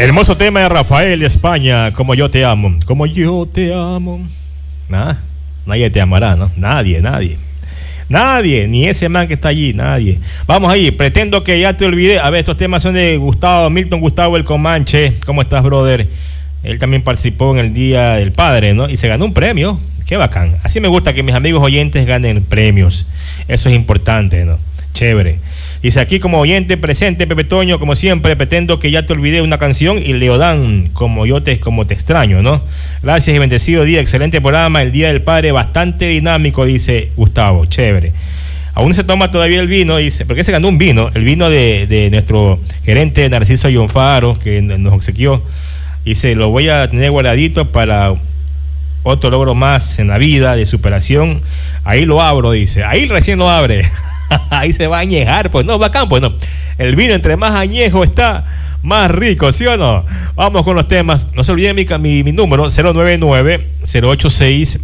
Hermoso tema de Rafael de España, Como yo te amo. Como yo te amo. Nadie te amará, ¿no? Nadie. Nadie, ni ese man que está allí, nadie. Vamos ahí, pretendo que ya te olvidé. A ver, estos temas son de Milton Gustavo el Comanche. ¿Cómo estás, brother? Él también participó en el Día del Padre, ¿no? Y se ganó un premio. Qué bacán. Así me gusta que mis amigos oyentes ganen premios. Eso es importante, ¿no? Chévere. Dice aquí como oyente presente, Pepe Toño, como siempre, pretendo que ya te olvidé una canción y Leodán, como te extraño, ¿no? Gracias y bendecido día, excelente programa, el Día del Padre bastante dinámico, dice Gustavo, chévere. Aún se toma todavía el vino, dice, porque se ganó un vino, el vino de nuestro gerente Narciso Yonfaro, que nos obsequió, dice, lo voy a tener guardadito para otro logro más en la vida de superación, ahí lo abro, dice, ahí recién lo abre. Ahí se va a añejar, pues no, bacán, pues no. El vino entre más añejo está, más rico, ¿sí o no? Vamos con los temas. No se olviden mi número, 099-086-9384.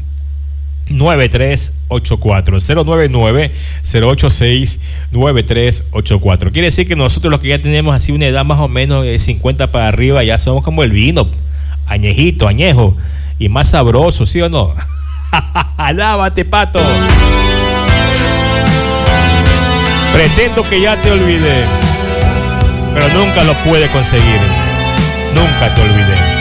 099-086-9384. Quiere decir que nosotros los que ya tenemos así una edad más o menos de 50 para arriba, ya somos como el vino, añejito, añejo, y más sabroso, ¿sí o no? Alábate, pato. Pretendo que ya te olvidé, pero nunca lo pude conseguir. Nunca te olvidé.